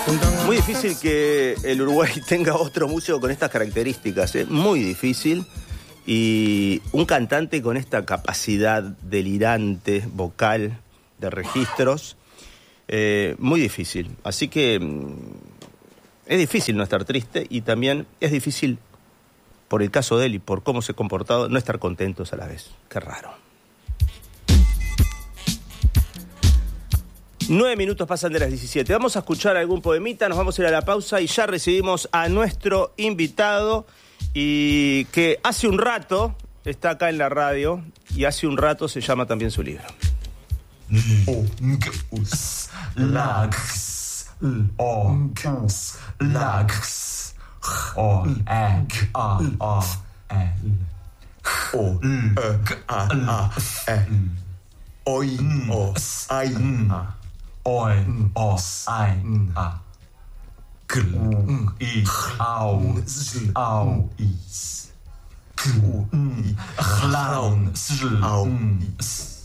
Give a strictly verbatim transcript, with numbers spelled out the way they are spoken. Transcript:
Muy difícil que el Uruguay tenga otro músico con estas características, ¿eh? Muy difícil. Y un cantante con esta capacidad delirante, vocal, de registros, eh, muy difícil. Así que es difícil no estar triste y también es difícil, por el caso de él y por cómo se ha comportado, no estar contentos a la vez. Qué raro. Nueve minutos pasan de las diecisiete. Vamos a escuchar algún poemita, nos vamos a ir a la pausa y ya recibimos a nuestro invitado y que hace un rato está acá en la radio y hace un rato se llama también su libro. Oi, os, ai, oi, os, ai, a. Gl, i, au, au, is. Gl, i, glaun, sl, au, is.